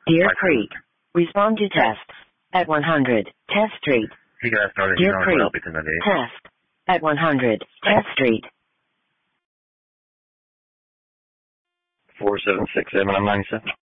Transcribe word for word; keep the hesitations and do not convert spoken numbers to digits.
Deer Creek. Respond to test. At one hundred. Test Street. Deer Creek. Test. At one hundred. Test Street. four seven six seven, I'm ninety-seven.